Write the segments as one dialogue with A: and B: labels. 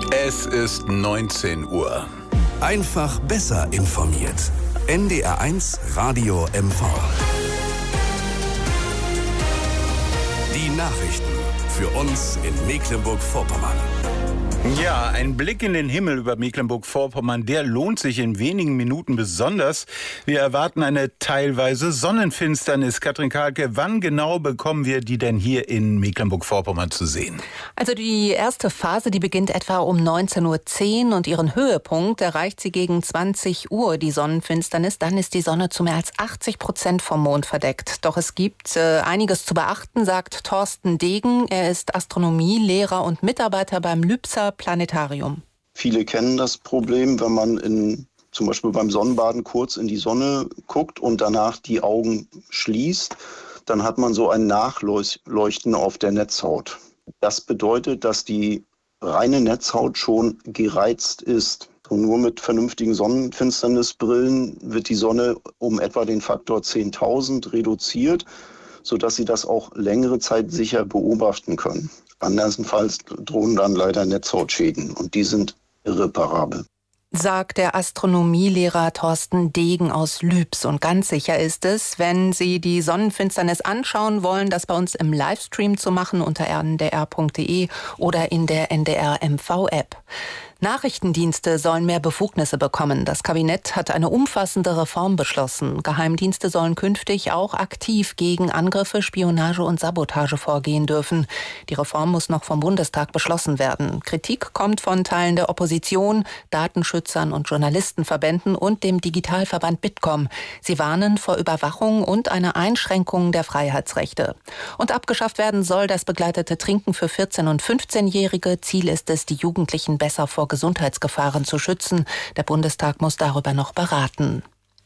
A: Es ist 19 Uhr.
B: Einfach besser informiert. NDR1 Radio MV. Die Nachrichten für uns in Mecklenburg-Vorpommern.
A: Ja, ein Blick in den Himmel über Mecklenburg-Vorpommern, der lohnt sich in wenigen Minuten besonders. Wir erwarten eine teilweise Sonnenfinsternis. Katrin Kahlke, wann genau bekommen wir die denn hier in Mecklenburg-Vorpommern zu sehen?
C: Also die erste Phase, die beginnt etwa um 19:10 Uhr und ihren Höhepunkt erreicht sie gegen 20 Uhr, die Sonnenfinsternis. Dann ist die Sonne zu mehr als 80% vom Mond verdeckt. Doch es gibt einiges zu beachten, sagt Thorsten Degen. Er ist Astronomielehrer und Mitarbeiter beim Lübzer Planetarium.
D: Viele kennen das Problem, wenn man zum Beispiel beim Sonnenbaden kurz in die Sonne guckt und danach die Augen schließt, dann hat man so ein Nachleuchten auf der Netzhaut. Das bedeutet, dass die reine Netzhaut schon gereizt ist. Und nur mit vernünftigen Sonnenfinsternisbrillen wird die Sonne um etwa den Faktor 10.000 reduziert, sodass Sie das auch längere Zeit sicher beobachten können. Andernfalls drohen dann leider Netzhautschäden und die sind irreparabel.
C: Sagt der Astronomielehrer Thorsten Degen aus Lübs. Und ganz sicher ist es, wenn Sie die Sonnenfinsternis anschauen wollen, das bei uns im Livestream zu machen unter ndr.de oder in der NDR-MV-App. Nachrichtendienste sollen mehr Befugnisse bekommen. Das Kabinett hat eine umfassende Reform beschlossen. Geheimdienste sollen künftig auch aktiv gegen Angriffe, Spionage und Sabotage vorgehen dürfen. Die Reform muss noch vom Bundestag beschlossen werden. Kritik kommt von Teilen der Opposition, Datenschützern und Journalistenverbänden und dem Digitalverband Bitkom. Sie warnen vor Überwachung und einer Einschränkung der Freiheitsrechte. Und abgeschafft werden soll das begleitete Trinken für 14- und 15-Jährige. Ziel ist es, die Jugendlichen besser vor Gesundheitsgefahren zu schützen. Der Bundestag muss darüber noch beraten.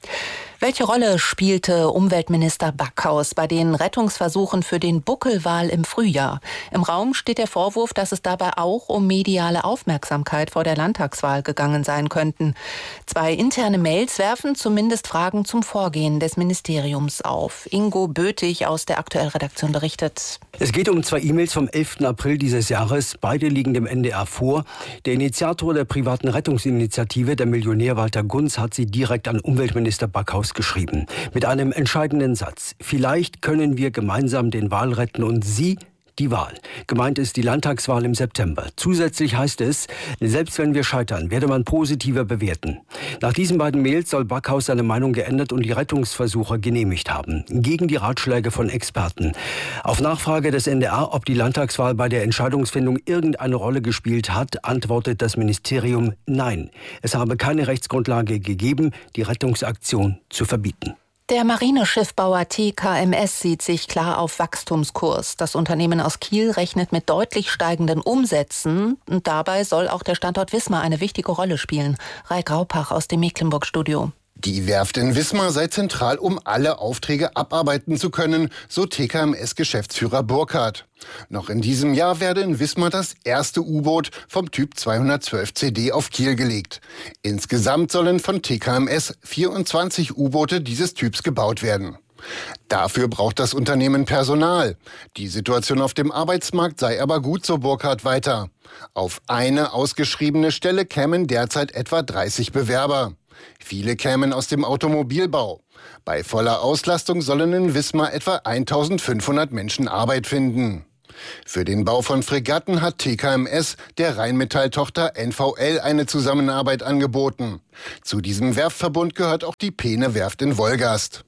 C: Welche Rolle spielte Umweltminister Backhaus bei den Rettungsversuchen für den Buckelwal im Frühjahr? Im Raum steht der Vorwurf, dass es dabei auch um mediale Aufmerksamkeit vor der Landtagswahl gegangen sein könnten. 2 interne Mails werfen zumindest Fragen zum Vorgehen des Ministeriums auf. Ingo Bötig aus der Aktuell-Redaktion berichtet.
E: Es geht um 2 E-Mails vom 11. April dieses Jahres. Beide liegen dem NDR vor. Der Initiator der privaten Rettungsinitiative, der Millionär Walter Gunz, hat sie direkt an Umweltminister Backhaus geschrieben. Mit einem entscheidenden Satz. Vielleicht können wir gemeinsam den Wal retten und Sie die Wahl. Gemeint ist die Landtagswahl im September. Zusätzlich heißt es, selbst wenn wir scheitern, werde man positiver bewerten. Nach diesen beiden Mails soll Backhaus seine Meinung geändert und die Rettungsversuche genehmigt haben. Gegen die Ratschläge von Experten. Auf Nachfrage des NDR, ob die Landtagswahl bei der Entscheidungsfindung irgendeine Rolle gespielt hat, antwortet das Ministerium nein. Es habe keine Rechtsgrundlage gegeben, die Rettungsaktion zu verbieten.
C: Der Marineschiffbauer TKMS sieht sich klar auf Wachstumskurs. Das Unternehmen aus Kiel rechnet mit deutlich steigenden Umsätzen. Und dabei soll auch der Standort Wismar eine wichtige Rolle spielen. Raik Raupach aus dem Mecklenburg-Studio.
F: Die Werft in Wismar sei zentral, um alle Aufträge abarbeiten zu können, so TKMS-Geschäftsführer Burkhardt. Noch in diesem Jahr werde in Wismar das erste U-Boot vom Typ 212 CD auf Kiel gelegt. Insgesamt sollen von TKMS 24 U-Boote dieses Typs gebaut werden. Dafür braucht das Unternehmen Personal. Die Situation auf dem Arbeitsmarkt sei aber gut, so Burkhardt weiter. Auf eine ausgeschriebene Stelle kämen derzeit etwa 30 Bewerber. Viele kämen aus dem Automobilbau. Bei voller Auslastung sollen in Wismar etwa 1500 Menschen Arbeit finden. Für den Bau von Fregatten hat TKMS der Rheinmetall-Tochter NVL eine Zusammenarbeit angeboten. Zu diesem Werftverbund gehört auch die Peene Werft in Wolgast.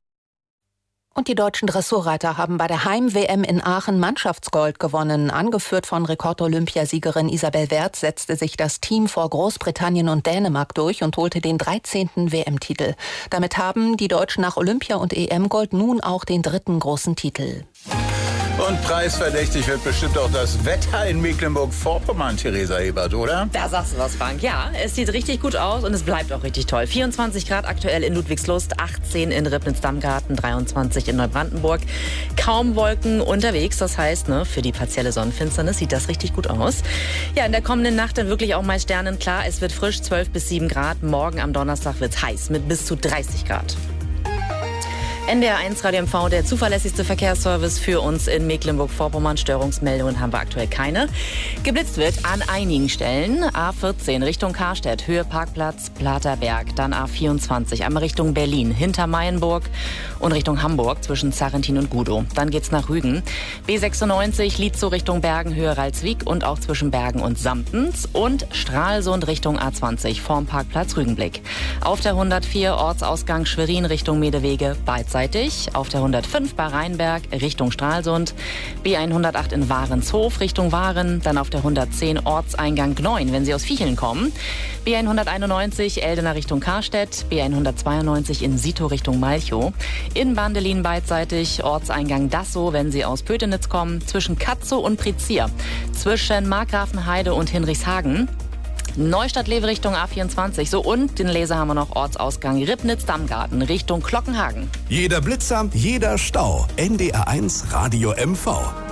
C: Und die deutschen Dressurreiter haben bei der Heim-WM in Aachen Mannschaftsgold gewonnen. Angeführt von Rekord-Olympiasiegerin Isabel Werth setzte sich das Team vor Großbritannien und Dänemark durch und holte den 13. WM-Titel. Damit haben die Deutschen nach Olympia- und EM-Gold nun auch den 3. großen Titel.
A: Und preisverdächtig wird bestimmt auch das Wetter in Mecklenburg-Vorpommern, Theresa Ebert, oder?
G: Da sagst du was, Frank. Ja, es sieht richtig gut aus und es bleibt auch richtig toll. 24 Grad aktuell in Ludwigslust, 18 in Ribnitz-Dammgarten, 23 in Neubrandenburg. Kaum Wolken unterwegs, das heißt, für die partielle Sonnenfinsternis sieht das richtig gut aus. Ja, in der kommenden Nacht dann wirklich auch mal sternenklar. Es wird frisch, 12 bis 7 Grad. Morgen am Donnerstag wird es heiß mit bis zu 30 Grad. NDR1 Radio MV, der zuverlässigste Verkehrsservice für uns in Mecklenburg-Vorpommern. Störungsmeldungen haben wir aktuell keine. Geblitzt wird an einigen Stellen. A14 Richtung Karstedt, Höhe Parkplatz Platerberg. Dann A24 einmal Richtung Berlin, hinter Mayenburg und Richtung Hamburg zwischen Zarrentin und Gudow. Dann geht's nach Rügen. B96 Lietzow Richtung Bergen, Höhe Ralswiek und auch zwischen Bergen und Samtens. Und Stralsund Richtung A20 vorm Parkplatz Rügenblick. Auf der 104 Ortsausgang Schwerin Richtung Medewege beidseitig. Auf der 105 bei Rheinberg Richtung Stralsund. B108 in Warenshof Richtung Waren. Dann auf der 110 Ortseingang Gneuen, wenn Sie aus Viecheln kommen. B191 Eldener Richtung Karstedt. B192 in Sito Richtung Malchow. In Bandelin beidseitig Ortseingang Dassow, wenn Sie aus Pötenitz kommen. Zwischen Katzow und Prizier. Zwischen Markgrafenheide und Hinrichshagen. Neustadt-Lewe Richtung A24. So, und den Leser haben wir noch Ortsausgang Ribnitz-Dammgarten Richtung Glockenhagen.
B: Jeder Blitzer, jeder Stau. NDR1 Radio MV.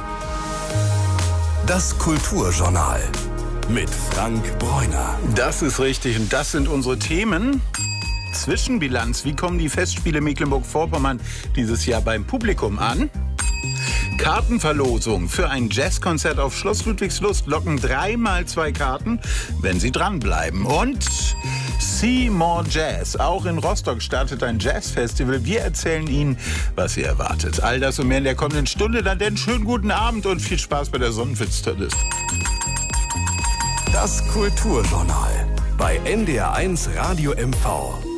B: Das Kulturjournal mit Frank Bräuner.
A: Das ist richtig und das sind unsere Themen. Zwischenbilanz. Wie kommen die Festspiele Mecklenburg-Vorpommern dieses Jahr beim Publikum an? Kartenverlosung für ein Jazzkonzert auf Schloss Ludwigslust locken 3x2 Karten, wenn Sie dranbleiben. Und See More Jazz. Auch in Rostock startet ein Jazzfestival. Wir erzählen Ihnen, was Sie erwartet. All das und mehr in der kommenden Stunde. Dann denn schönen guten Abend und viel Spaß bei der Sonnenfinsternis.
B: Das Kulturjournal bei NDR1 Radio MV.